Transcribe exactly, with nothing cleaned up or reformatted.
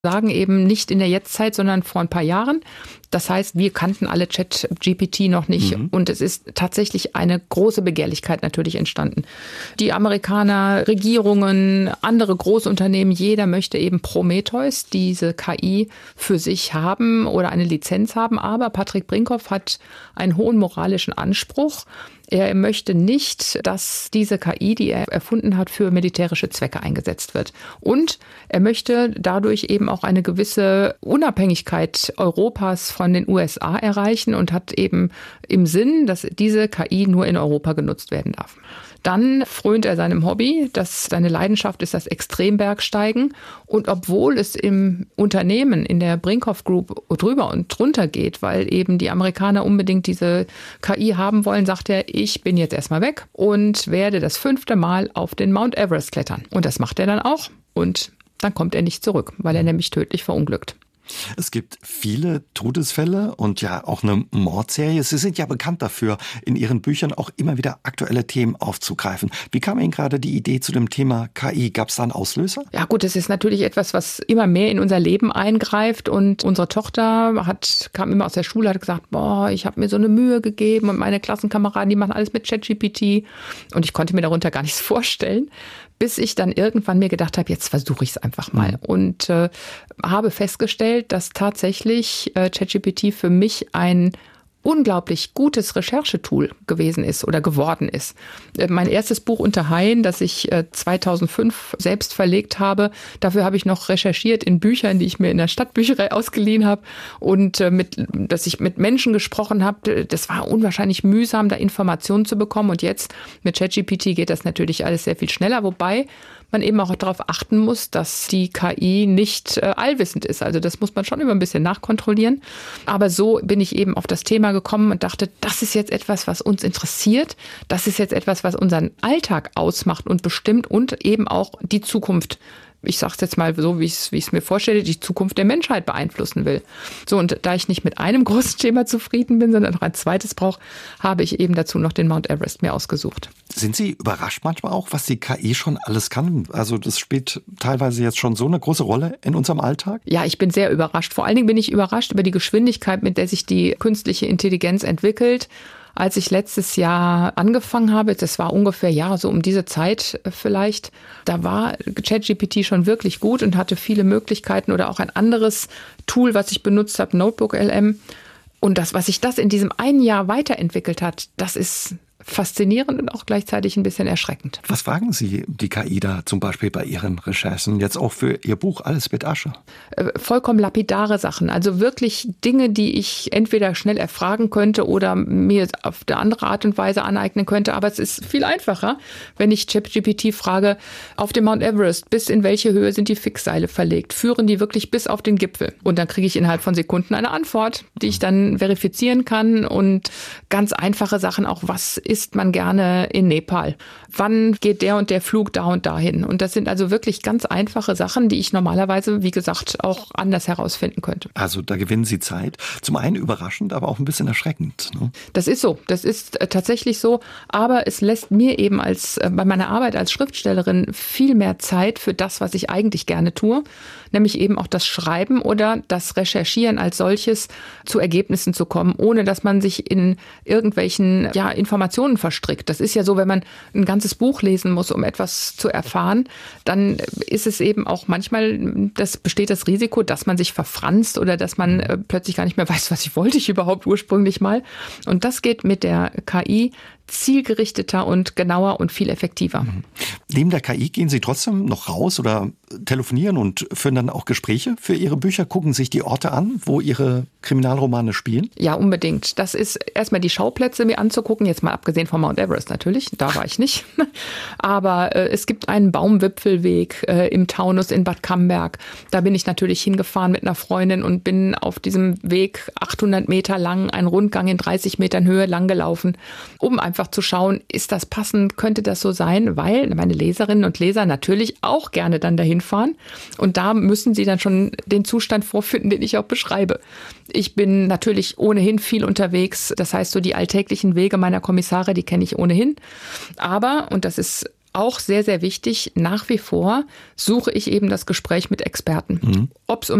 sagen eben nicht in der Jetztzeit, sondern vor ein paar Jahren. Das heißt, wir kannten alle ChatGPT noch nicht mhm. und es ist tatsächlich eine große Begehrlichkeit natürlich entstanden. Die Amerikaner, Regierungen, andere Großunternehmen, jeder möchte eben Prometheus, diese K I, für sich haben oder eine Lizenz haben. Aber Patrick Brinkhoff hat einen hohen moralischen Anspruch. Er möchte nicht, dass diese K I, die er erfunden hat, für militärische Zwecke eingesetzt wird. Und er möchte dadurch eben auch eine gewisse Unabhängigkeit Europas von den U S A erreichen und hat eben im Sinn, dass diese K I nur in Europa genutzt werden darf. Dann frönt er seinem Hobby, das seine Leidenschaft ist das Extrembergsteigen. Und obwohl es im Unternehmen, in der Brinkhoff Group drüber und drunter geht, weil eben die Amerikaner unbedingt diese K I haben wollen, sagt er, ich bin jetzt erstmal weg und werde das fünfte Mal auf den Mount Everest klettern. Und das macht er dann auch. Und dann kommt er nicht zurück, weil er nämlich tödlich verunglückt. Es gibt viele Todesfälle und ja auch eine Mordserie. Sie sind ja bekannt dafür, in Ihren Büchern auch immer wieder aktuelle Themen aufzugreifen. Wie kam Ihnen gerade die Idee zu dem Thema K I? Gab es da einen Auslöser? Ja gut, es ist natürlich etwas, was immer mehr in unser Leben eingreift. Und unsere Tochter hat, kam immer aus der Schule, hat gesagt, boah, ich habe mir so eine Mühe gegeben und meine Klassenkameraden, die machen alles mit ChatGPT. Und ich konnte mir darunter gar nichts vorstellen, bis ich dann irgendwann mir gedacht habe, jetzt versuche ich es einfach mal. Mhm. Und äh, habe festgestellt, dass tatsächlich äh, ChatGPT für mich ein unglaublich gutes Recherchetool gewesen ist oder geworden ist. Mein erstes Buch Unter Haien, das ich zweitausendfünf selbst verlegt habe, dafür habe ich noch recherchiert in Büchern, die ich mir in der Stadtbücherei ausgeliehen habe und mit, dass ich mit Menschen gesprochen habe. Das war unwahrscheinlich mühsam, da Informationen zu bekommen. Und jetzt mit ChatGPT geht das natürlich alles sehr viel schneller, wobei man eben auch darauf achten muss, dass die K I nicht äh, allwissend ist. Also das muss man schon immer ein bisschen nachkontrollieren. Aber so bin ich eben auf das Thema gekommen und dachte, das ist jetzt etwas, was uns interessiert. Das ist jetzt etwas, was unseren Alltag ausmacht und bestimmt und eben auch die Zukunft. Ich sage es jetzt mal so, wie ich es wie ich es mir vorstelle, die Zukunft der Menschheit beeinflussen will. So, und da ich nicht mit einem großen Thema zufrieden bin, sondern noch ein zweites brauche, habe ich eben dazu noch den Mount Everest mir ausgesucht. Sind Sie überrascht manchmal auch, was die K I schon alles kann? Also das spielt teilweise jetzt schon so eine große Rolle in unserem Alltag? Ja, ich bin sehr überrascht. Vor allen Dingen bin ich überrascht über die Geschwindigkeit, mit der sich die künstliche Intelligenz entwickelt. Als ich letztes Jahr angefangen habe, das war ungefähr ja so um diese Zeit vielleicht, da war ChatGPT schon wirklich gut und hatte viele Möglichkeiten oder auch ein anderes Tool, was ich benutzt habe, Notebook L M. Und das, was sich das in diesem einen Jahr weiterentwickelt hat, das ist faszinierend und auch gleichzeitig ein bisschen erschreckend. Was fragen Sie die K I da zum Beispiel bei Ihren Recherchen, jetzt auch für Ihr Buch Alles mit Asche? Äh, vollkommen lapidare Sachen, also wirklich Dinge, die ich entweder schnell erfragen könnte oder mir auf eine andere Art und Weise aneignen könnte. Aber es ist viel einfacher, wenn ich ChatGPT frage, auf dem Mount Everest, bis in welche Höhe sind die Fixseile verlegt? Führen die wirklich bis auf den Gipfel? Und dann kriege ich innerhalb von Sekunden eine Antwort, die ich dann verifizieren kann. Und ganz einfache Sachen auch, was isst man gerne in Nepal? Wann geht der und der Flug da und dahin? Und das sind also wirklich ganz einfache Sachen, die ich normalerweise, wie gesagt, auch anders herausfinden könnte. Also da gewinnen Sie Zeit. Zum einen überraschend, aber auch ein bisschen erschreckend. Ne? Das ist so. Das ist tatsächlich so. Aber es lässt mir eben als bei meiner Arbeit als Schriftstellerin viel mehr Zeit für das, was ich eigentlich gerne tue. Nämlich eben auch das Schreiben oder das Recherchieren als solches zu Ergebnissen zu kommen, ohne dass man sich in irgendwelchen ja, Informationen verstrickt. Das ist ja so, wenn man ein ganzes Buch lesen muss, um etwas zu erfahren, dann ist es eben auch manchmal, das besteht das Risiko, dass man sich verfranst oder dass man äh, plötzlich gar nicht mehr weiß, was ich wollte ich überhaupt ursprünglich mal. Und das geht mit der K I zielgerichteter und genauer und viel effektiver. Mhm. Neben der K I gehen Sie trotzdem noch raus oder telefonieren und führen dann auch Gespräche für Ihre Bücher, gucken sich die Orte an, wo Ihre Kriminalromane spielen? Ja, unbedingt. Das ist erstmal die Schauplätze mir anzugucken, jetzt mal abgesehen vom Mount Everest natürlich, da war ich nicht. Aber äh, es gibt einen Baumwipfelweg äh, im Taunus in Bad Camberg. Da bin ich natürlich hingefahren mit einer Freundin und bin auf diesem Weg achthundert Meter lang, einen Rundgang in dreißig Metern Höhe lang gelaufen, um einfach zu schauen, ist das passend, könnte das so sein, weil meine Leserinnen und Leser natürlich auch gerne dann dahin fahren und da müssen sie dann schon den Zustand vorfinden, den ich auch beschreibe. Ich bin natürlich ohnehin viel unterwegs, das heißt so die alltäglichen Wege meiner Kommissare, die kenne ich ohnehin, aber, und das ist auch sehr, sehr wichtig, nach wie vor suche ich eben das Gespräch mit Experten. Mhm. Ob es um